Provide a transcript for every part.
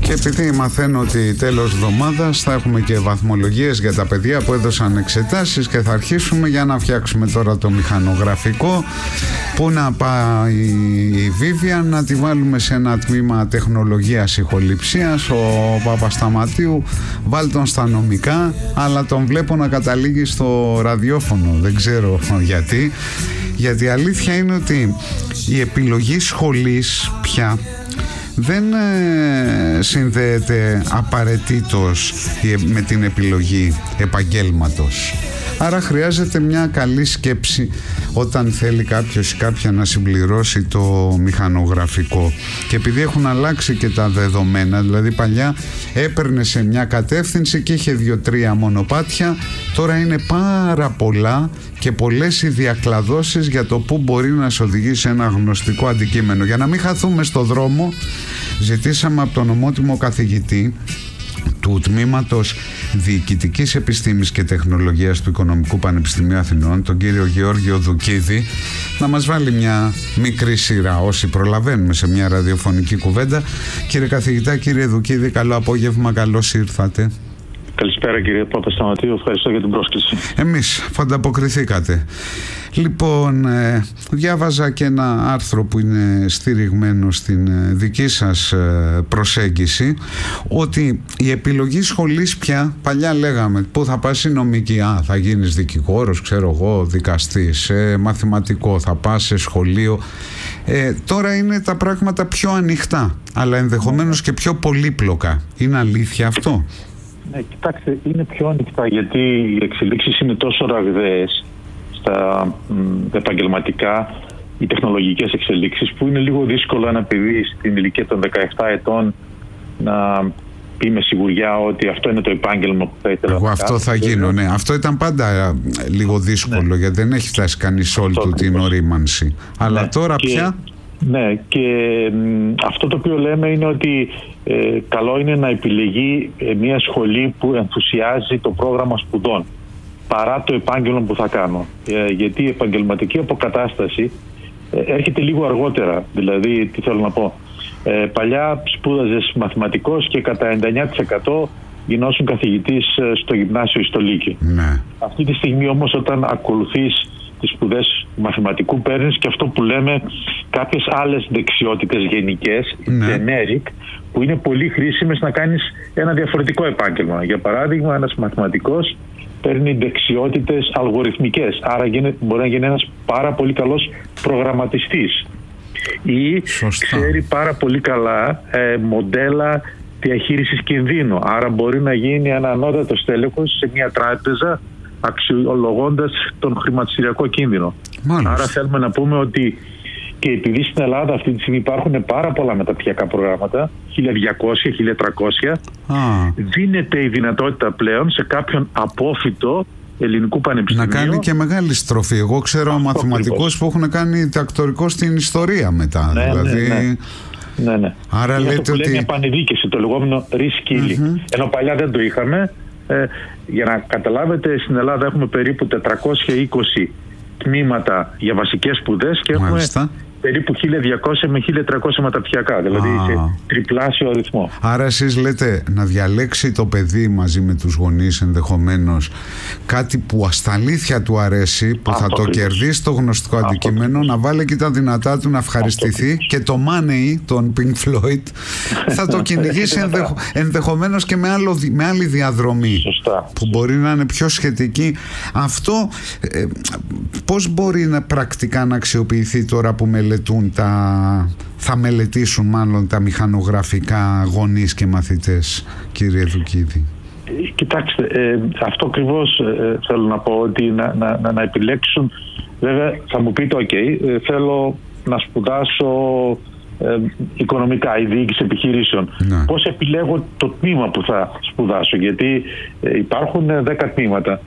Και επειδή μαθαίνω ότι τέλος εβδομάδας θα έχουμε και βαθμολογίες για τα παιδιά που έδωσαν εξετάσεις και θα αρχίσουμε για να φτιάξουμε τώρα το μηχανογραφικό, που να πάει η Βίβια, να τη βάλουμε σε ένα τμήμα τεχνολογίας ηχοληψίας. Ο Παπασταματίου βάλ τον στα νομικά, αλλά τον βλέπω να καταλήγει στο ραδιόφωνο, δεν ξέρω γιατί. Γιατί η αλήθεια είναι ότι η επιλογή σχολής πια δεν συνδέεται απαραίτητος με την επιλογή επαγγέλματος. Άρα χρειάζεται μια καλή σκέψη όταν θέλει κάποιος ή κάποια να συμπληρώσει το μηχανογραφικό. Και επειδή έχουν αλλάξει και τα δεδομένα, δηλαδή παλιά έπαιρνε σε μια κατεύθυνση και είχε 2-3 μονοπάτια, τώρα είναι πάρα πολλά και πολλές οι διακλαδώσεις για το που μπορεί να σε οδηγήσει ένα γνωστικό αντικείμενο. Για να μην χαθούμε στο δρόμο, ζητήσαμε από τον ομότιμο καθηγητή του Τμήματος Διοικητικής Επιστήμης και Τεχνολογίας του Οικονομικού Πανεπιστημίου Αθηνών, τον κύριο Γεώργιο Δουκίδη, να μας βάλει μια μικρή σειρά όσοι προλαβαίνουμε σε μια ραδιοφωνική κουβέντα. Κύριε καθηγητά, κύριε Δουκίδη, καλό απόγευμα, καλώς ήρθατε. Καλησπέρα κύριε Παπασταματίου, ευχαριστώ για την πρόσκληση. Εμείς ανταποκριθήκατε. Λοιπόν, διάβαζα και ένα άρθρο που είναι στηριγμένο στην δική σας προσέγγιση, ότι η επιλογή σχολής πια, παλιά λέγαμε που θα πας η νομική, θα γίνεις δικηγόρος, ξέρω εγώ, δικαστής, μαθηματικό, θα πας σε σχολείο. Τώρα είναι τα πράγματα πιο ανοιχτά, αλλά ενδεχομένως και πιο πολύπλοκα. Είναι αλήθεια αυτό? Ναι, κοιτάξτε, είναι πιο ανοιχτά γιατί οι εξελίξεις είναι τόσο ραγδαίες στα επαγγελματικά, οι τεχνολογικές εξελίξεις, που είναι λίγο δύσκολο ένα παιδί στην ηλικία των 17 ετών να πει με σιγουριά ότι αυτό είναι το επάγγελμα που θα ήθελα. Εγώ αυτό θα γίνω, ναι. Αυτό ήταν πάντα λίγο δύσκολο, ναι, γιατί δεν έχει φτάσει κανείς όλη του την ορίμανση. Αλλά ναι, τώρα πια... Ναι, και αυτό το οποίο λέμε είναι ότι καλό είναι να επιλεγεί μια σχολή που ενθουσιάζει το πρόγραμμα σπουδών παρά το επάγγελμα που θα κάνω. Γιατί η επαγγελματική αποκατάσταση έρχεται λίγο αργότερα. Δηλαδή, τι θέλω να πω, παλιά σπούδαζες μαθηματικός και κατά 99% γινώσουν καθηγητής στο γυμνάσιο ή στο λύκειο. Ναι. Αυτή τη στιγμή όμως, όταν ακολουθείς τις σπουδές μαθηματικού, παίρνεις και αυτό που λέμε κάποιες άλλες δεξιότητες γενικές, generic, που είναι πολύ χρήσιμες να κάνεις ένα διαφορετικό επάγγελμα. Για παράδειγμα, ένας μαθηματικός παίρνει δεξιότητες αλγοριθμικές, άρα μπορεί να γίνει ένας πάρα πολύ καλός προγραμματιστής ή ξέρει πάρα πολύ καλά μοντέλα διαχείρισης κινδύνου, άρα μπορεί να γίνει ένα ανώτατο στέλεχος σε μια τράπεζα αξιολογώντας τον χρηματιστηριακό κίνδυνο. Μάλιστα. Άρα θέλουμε να πούμε ότι, και επειδή στην Ελλάδα αυτή τη στιγμή υπάρχουν πάρα πολλά μεταπτυχιακά προγράμματα, 1200, 1300, δίνεται η δυνατότητα πλέον σε κάποιον απόφοιτο ελληνικού πανεπιστημίου να κάνει και μεγάλη στροφή. Εγώ ξέρω μαθηματικούς που έχουν κάνει διδακτορικό στην ιστορία μετά. Ναι, δηλαδή... Ναι. Άρα είναι λέτε αυτό που ότι... λέμε επανειδίκευση, το λεγόμενο reskilling. Ενώ παλιά δεν το είχαμε. Για να καταλάβετε, στην Ελλάδα έχουμε περίπου 420 τμήματα για βασικές σπουδές και έχουμε περίπου 1200 με 1300 μεταπτυχιακά, δηλαδή σε τριπλάσιο αριθμό. Άρα εσείς λέτε να διαλέξει το παιδί μαζί με τους γονείς ενδεχομένως κάτι που στα αλήθεια του αρέσει, που θα το κερδίσει το γνωστικό αντικείμενο, να βάλει και τα δυνατά του να ευχαριστηθεί και το Money, τον Pink Floyd, θα το κυνηγήσει ενδεχομένως και με άλλη διαδρομή. Σωστά. Που μπορεί να είναι πιο σχετική. Αυτό πώς μπορεί πρακτικά να αξιοποιηθεί τώρα που θα μελετήσουν μάλλον τα μηχανογραφικά γονείς και μαθητές, κύριε Δουκίδη? Κοιτάξτε, αυτό ακριβώς θέλω να πω, ότι να επιλέξουν. Βέβαια θα μου πείτε, θέλω να σπουδάσω οικονομικά ή διοίκηση επιχειρήσεων. Ναι. Πώς επιλέγω το τμήμα που θα σπουδάσω? Γιατί υπάρχουν 10 τμήματα.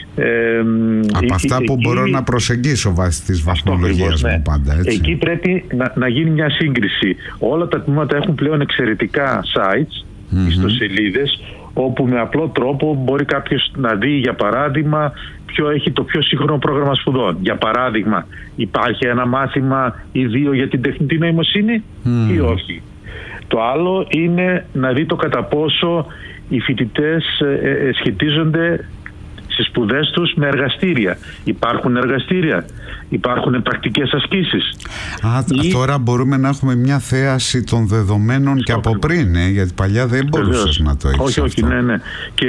Από αυτά που μπορώ να προσεγγίσω βάσει της βαθμολογίας μου πάντα, έτσι. Εκεί πρέπει να γίνει μια σύγκριση. Όλα τα τμήματα έχουν πλέον εξαιρετικά sites, ιστοσελίδες, όπου με απλό τρόπο μπορεί κάποιος να δει, για παράδειγμα, ποιο έχει το πιο σύγχρονο πρόγραμμα σπουδών. Για παράδειγμα, υπάρχει ένα μάθημα ή δύο για την τεχνητή νοημοσύνη ή όχι. Το άλλο είναι να δει το κατά πόσο οι φοιτητές σχετίζονται στις σπουδές τους με εργαστήρια. Υπάρχουν εργαστήρια, υπάρχουν πρακτικές ασκήσεις. Τώρα μπορούμε να έχουμε μια θέαση των δεδομένων και από πριν, γιατί παλιά δεν μπορούσες να το έχεις. Όχι, ναι. Και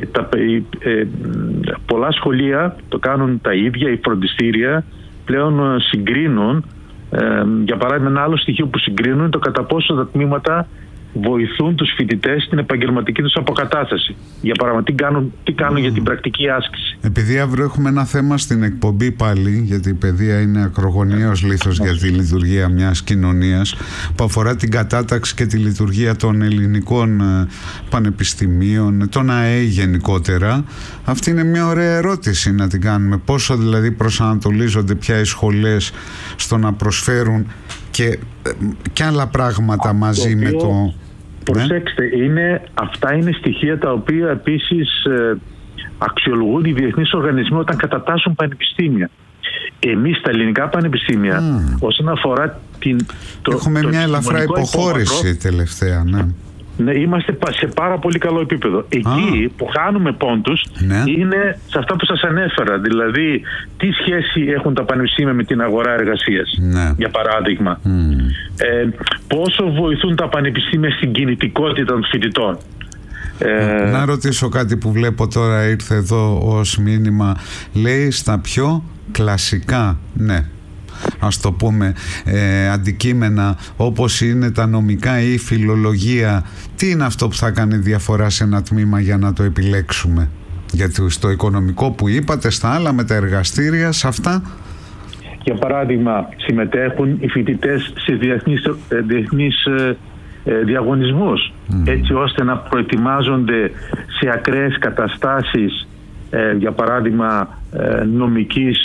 πολλά σχολεία το κάνουν τα ίδια, οι φροντιστήρια πλέον συγκρίνουν. Για παράδειγμα, ένα άλλο στοιχείο που συγκρίνουν είναι το κατά πόσο τα τμήματα βοηθούν τους φοιτητές στην επαγγελματική τους αποκατάσταση. Για παράδειγμα, τι κάνουν για την πρακτική άσκηση. Επειδή αύριο έχουμε ένα θέμα στην εκπομπή πάλι, γιατί η παιδεία είναι ακρογωνιαίος λίθος για τη λειτουργία μιας κοινωνίας, που αφορά την κατάταξη και τη λειτουργία των ελληνικών πανεπιστημίων, των ΑΕ γενικότερα. Αυτή είναι μια ωραία ερώτηση να την κάνουμε. Πόσο δηλαδή προσανατολίζονται πια οι σχολές στο να προσφέρουν και άλλα πράγματα μαζί με το... Προσέξτε, αυτά είναι στοιχεία τα οποία επίσης αξιολογούν οι διεθνείς οργανισμοί όταν κατατάσσουν πανεπιστήμια. Εμείς στα ελληνικά πανεπιστήμια, όσον αφορά έχουμε μια ελαφρά υποχώρηση τελευταία, ναι, είμαστε σε πάρα πολύ καλό επίπεδο. Εκεί που χάνουμε πόντους είναι σε αυτά που σας ανέφερα. Δηλαδή, τι σχέση έχουν τα πανεπιστήμια με την αγορά εργασίας, για παράδειγμα. Πόσο βοηθούν τα πανεπιστήμια στην κινητικότητα των φοιτητών. Να ρωτήσω κάτι που βλέπω τώρα, ήρθε εδώ ως μήνυμα. Λέει στα πιο κλασικά, ας το πούμε, αντικείμενα όπως είναι τα νομικά ή η φιλολογία, τι είναι αυτό που θα κάνει διαφορά σε ένα τμήμα για να το επιλέξουμε? Γιατί στο οικονομικό που είπατε, στα άλλα με τα εργαστήρια, σε αυτά... Για παράδειγμα, συμμετέχουν οι φοιτητές σε διεθνείς διαγωνισμούς, έτσι ώστε να προετοιμάζονται σε ακραίες καταστάσεις, για παράδειγμα νομικής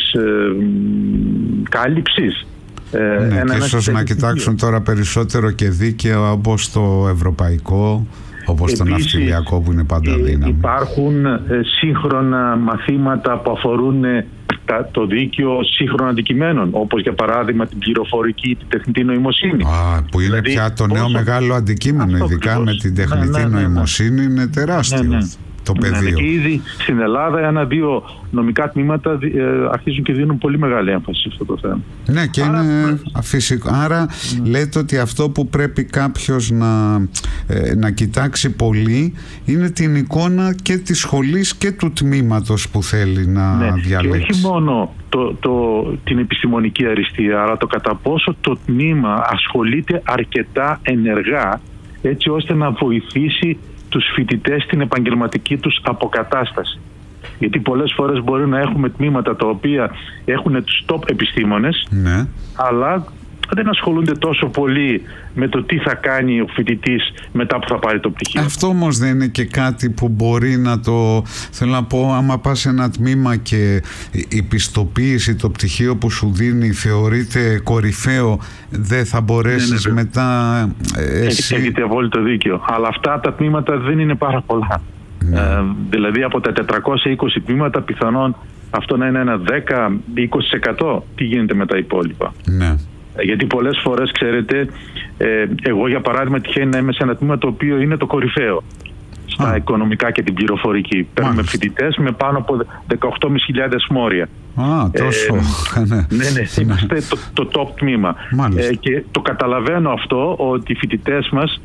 κάλυψης. Και ίσως να κοιτάξουν τώρα περισσότερο και δίκαιο, όπως το ευρωπαϊκό, όπως το ναυτιλιακό που είναι πάντα δύναμη. Υπάρχουν σύγχρονα μαθήματα που αφορούν το δίκαιο σύγχρονων αντικειμένων, όπως για παράδειγμα την πληροφορική ή την τεχνητή νοημοσύνη. Που είναι δηλαδή, πια το νέο μεγάλο αντικείμενο, ειδικά με την τεχνητή νοημοσύνη, είναι τεράστιο. Το πεδίο. Και ήδη στην Ελλάδα 1-2 νομικά τμήματα αρχίζουν και δίνουν πολύ μεγάλη έμφαση σε αυτό το θέμα. Ναι, και είναι φυσικό. Άρα λέτε ότι αυτό που πρέπει κάποιος να κοιτάξει πολύ είναι την εικόνα και της σχολής και του τμήματος που θέλει να διαλέξει. Και όχι μόνο την επιστημονική αριστεία, αλλά το κατά πόσο το τμήμα ασχολείται αρκετά ενεργά, έτσι ώστε να βοηθήσει τους φοιτητές στην επαγγελματική τους αποκατάσταση. Γιατί πολλές φορές μπορεί να έχουμε τμήματα τα οποία έχουν τους top επιστήμονες, αλλά δεν ασχολούνται τόσο πολύ με το τι θα κάνει ο φοιτητής μετά που θα πάρει το πτυχίο. Αυτό όμως δεν είναι και κάτι που μπορεί να το... Θέλω να πω, άμα πας σε ένα τμήμα και η πιστοποίηση, το πτυχίο που σου δίνει θεωρείται κορυφαίο, δεν θα μπορέσεις μετά εσύ... Έχετε απόλυτο δίκιο. Αλλά αυτά τα τμήματα δεν είναι πάρα πολλά. Δηλαδή από τα 420 τμήματα πιθανόν αυτό να είναι ένα 10-20%. Τι γίνεται με τα υπόλοιπα? Γιατί πολλές φορές, ξέρετε, εγώ για παράδειγμα τυχαίνει να είμαι σε ένα τμήμα το οποίο είναι το κορυφαίο στα οικονομικά και την πληροφορική. Παίρνουμε φοιτητές με πάνω από 18.500 μόρια. Τόσο. Είμαστε το top τμήμα. Και το καταλαβαίνω αυτό, ότι οι φοιτητές μας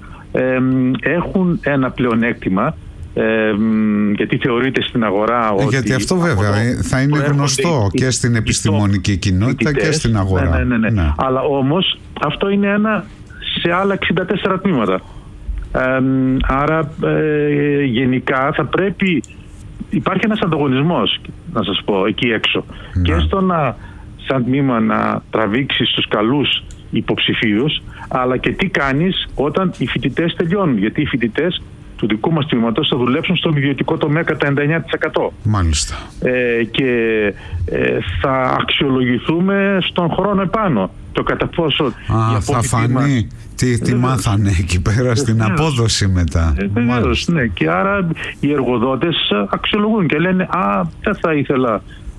έχουν ένα πλεονέκτημα, γιατί θεωρείται στην αγορά ότι... Γιατί αυτό βέβαια θα είναι γνωστό και στην επιστημονική κοινότητα και στην αγορά. Ναι. Αλλά όμως αυτό είναι ένα σε άλλα 64 τμήματα. Άρα γενικά θα πρέπει... Υπάρχει ένας ανταγωνισμός, να σας πω, εκεί έξω. Και στο σαν τμήμα να τραβήξεις τους καλούς υποψηφίους, αλλά και τι κάνεις όταν οι φοιτητές τελειώνουν. Γιατί οι φοιτητές του δικού μας τμήματος θα δουλέψουν στον ιδιωτικό τομέα κατά 99%. Μάλιστα. Και θα αξιολογηθούμε στον χρόνο επάνω. Το κατά πόσο θα φανεί τι μάθανε εκεί πέρα στην απόδοση μετά. Ναι. Και άρα οι εργοδότες αξιολογούν και λένε δεν θα ήθελα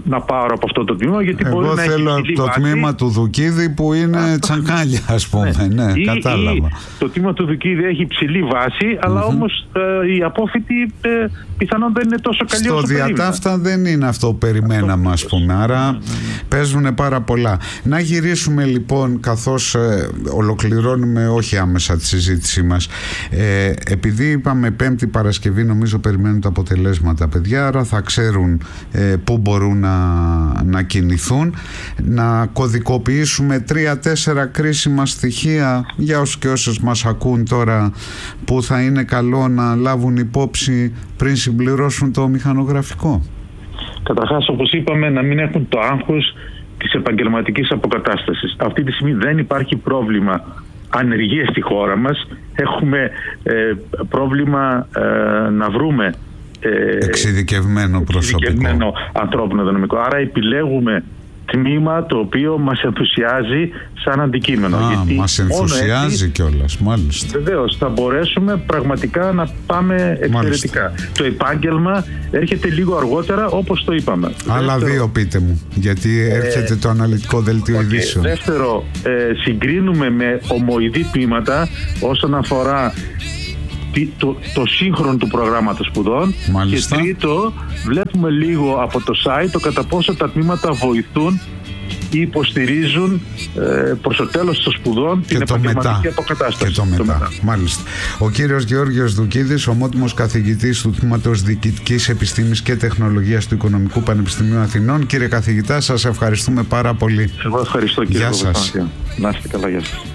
να πάρω από αυτό το τμήμα, γιατί εγώ μπορεί θέλω να έχει το βάση. τμήμα του Δουκίδη που είναι τσαγκάλια, ας πούμε. Ναι, κατάλαβα. Ή το τμήμα του Δουκίδη έχει υψηλή βάση, αλλά όμως η απόφοιτη πιθανόν δεν είναι τόσο καλή όσο περίμενα. Στο διατάφτα δεν είναι αυτό που περιμέναμε, ας πούμε. Άρα παίζουν πάρα πολλά. Να γυρίσουμε λοιπόν, καθώς ολοκληρώνουμε όχι άμεσα τη συζήτησή μας, επειδή είπαμε Πέμπτη Παρασκευή, νομίζω περιμένουν τα αποτελέσματα, παιδιά, άρα θα ξέρουν πού μπορούν να κινηθούν, να κωδικοποιήσουμε 3-4 κρίσιμα στοιχεία για όσους και όσες μας ακούν τώρα, που θα είναι καλό να λάβουν υπόψη πριν συμπληρώσουν το μηχανογραφικό. Καταρχάς, όπως είπαμε, να μην έχουν το άγχος της επαγγελματικής αποκατάστασης. Αυτή τη στιγμή δεν υπάρχει πρόβλημα ανεργίας στη χώρα μας. Έχουμε πρόβλημα να βρούμε εξειδικευμένο ανθρώπινο δυναμικό. Άρα επιλέγουμε τμήμα το οποίο μας ενθουσιάζει σαν αντικείμενο. Γιατί μας ενθουσιάζει κιόλας, μάλιστα. Βεβαίως, θα μπορέσουμε πραγματικά να πάμε εξαιρετικά. Το επάγγελμα έρχεται λίγο αργότερα, όπως το είπαμε. Άλλα δύο πείτε μου, γιατί έρχεται το αναλυτικό δελτίο ειδήσεων. Δεύτερο, συγκρίνουμε με ομοειδή τμήματα όσον αφορά το σύγχρονο του προγράμματος σπουδών. Μάλιστα. Και τρίτο, βλέπουμε λίγο από το site το κατά πόσο τα τμήματα βοηθούν ή υποστηρίζουν προς το τέλος των σπουδών την επαγγελματική αποκατάσταση. Και το μετά. Μάλιστα. Ο κύριος Γεώργιος Δουκίδης, ομότιμος καθηγητής του Τμήματος Διοικητικής Επιστήμης και Τεχνολογίας του Οικονομικού Πανεπιστημίου Αθηνών. Κύριε καθηγητά, σας ευχαριστούμε πάρα πολύ. Εγώ ευχαριστώ, κύριε Κωνσταντίνο. Να είστε καλά, γεια σας.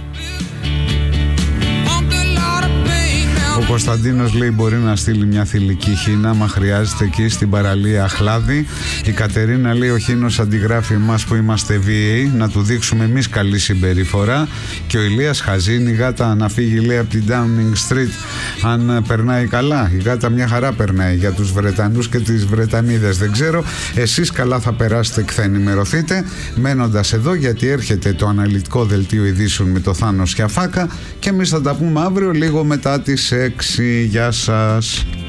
Ο Κωνσταντίνος λέει μπορεί να στείλει μια θηλυκή χίνα άμα χρειάζεται εκεί στην παραλία Αχλάδη. Η Κατερίνα λέει ο Χίνος αντιγράφει εμάς που είμαστε VA, να του δείξουμε εμείς καλή συμπεριφορά. Και ο Ηλίας Χαζίνη, η γάτα να φύγει λέει από την Downing Street αν περνάει καλά. Η γάτα μια χαρά περνάει, για τους Βρετανούς και τις Βρετανίδες δεν ξέρω. Εσείς καλά θα περάσετε και θα ενημερωθείτε μένοντας εδώ, γιατί έρχεται το αναλυτικό δελτίο ειδήσεων με το Θάνο Σιαφάκα και εμείς θα τα πούμε αύριο λίγο μετά τις 6. Γεια σας.